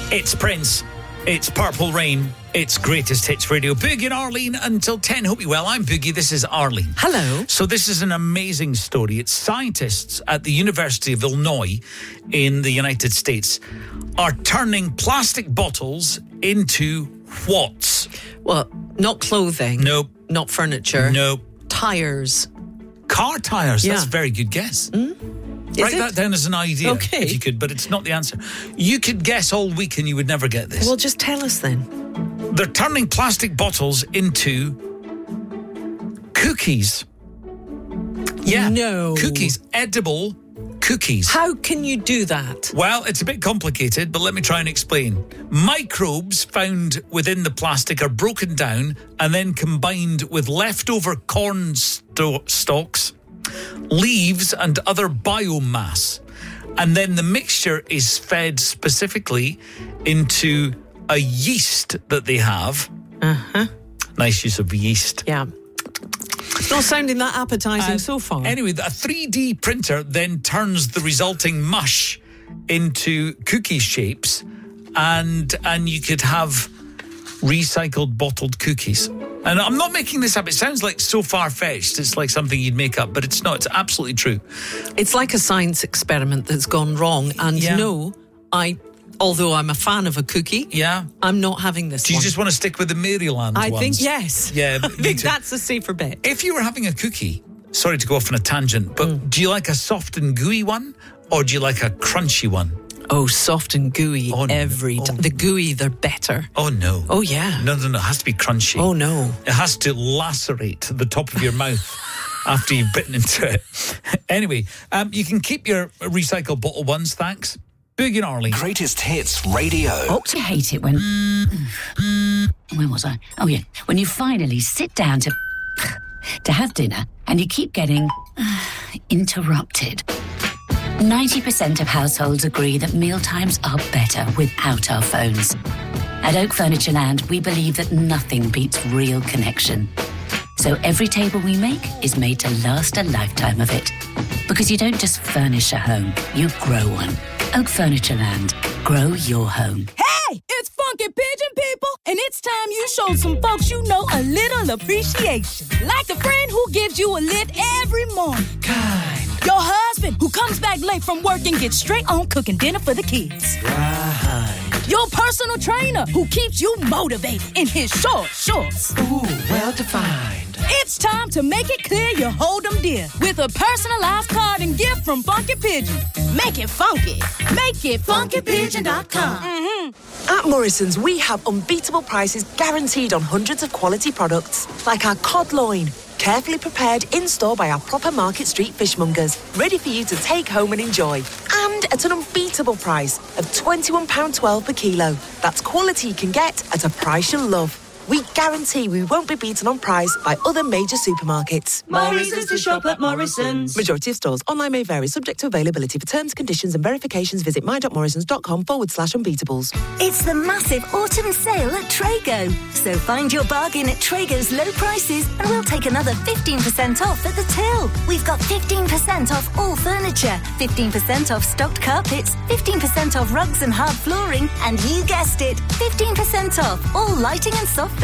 It's Prince. It's Purple Rain. It's Greatest Hits Radio. Boogie and Arlene until 10. Hope you're well. I'm Boogie. This is Arlene. Hello. So this is an amazing story. It's scientists at the University of Illinois in the United States are turning plastic bottles into what? Well, not clothing. Nope. Not furniture. Nope. Tires. Car tires. Yeah. That's a very good guess. Is Write that down as an idea, Okay. if you could, but it's not the answer. You could guess all week and you would never get this. Well, just tell us then. They're turning plastic bottles into cookies. Yeah. No. Cookies. Edible cookies. How can you do that? Well, it's a bit complicated, but let me try and explain. Microbes found within the plastic are broken down and then combined with leftover corn stalks, leaves and other biomass. And then the mixture is fed specifically into a yeast that they have. Nice use of yeast. Yeah. It's not sounding that appetising so far. Anyway, a 3D printer then turns the resulting mush into cookie shapes, and you could have recycled bottled cookies. And I'm not making this up. It sounds like so far-fetched. It's like something you'd make up, but it's not. It's absolutely true. It's like a science experiment that's gone wrong. And no, although I'm a fan of a cookie, I'm not having this Do you one. just want to stick with the Maryland ones? I think yes. Yeah, I think that's a safer bet. If you were having a cookie, sorry to go off on a tangent, but do you like a soft and gooey one, or do you like a crunchy one? Oh, soft and gooey every time. The gooey, they're better. Oh, no. Oh, yeah. No. It has to be crunchy. Oh, no. It has to lacerate the top of your mouth after you've bitten into it. Anyway, you can keep your recycled bottle ones, thanks. Boogie and Arlene. Greatest Hits Radio. Oh, I hate it when... Where was I? Oh, yeah. When you finally sit down to have dinner and you keep getting interrupted. 90% of households agree that mealtimes are better without our phones. At Oak Furniture Land, we believe that nothing beats real connection. So every table we make is made to last a lifetime of it. Because you don't just furnish a home, you grow one. Oak Furniture Land. Grow your home. Hey, it's Funky Pigeon people, and it's time you showed some folks you know a little appreciation. Like the friend who gives you a lift every morning. Kind. Your husband who comes back late from work and gets straight on cooking dinner for the kids. Right. Your personal trainer who keeps you motivated in his short shorts. Ooh, well defined. It's time to make it clear you hold them dear with a personalized card and gift from Funky Pigeon. Make it funky. Make it funkypigeon.com. At Morrison's, we have unbeatable prices guaranteed on hundreds of quality products, like our cod loin, carefully prepared in-store by our proper Market Street fishmongers, ready for you to take home and enjoy. And at an unbeatable price of £21.12 per kilo. That's quality you can get at a price you'll love. We guarantee we won't be beaten on price by other major supermarkets. More reasons to shop at Morrison's. Majority of stores. Online may vary, subject to availability. For terms, conditions and verifications, visit my.morrisons.com/unbeatables. It's the massive autumn sale at Trago. So find your bargain at Trago's low prices and we'll take another 15% off at the till. We've got 15% off all furniture, 15% off stocked carpets, 15% off rugs and hard flooring, and you guessed it, 15% off all lighting and soft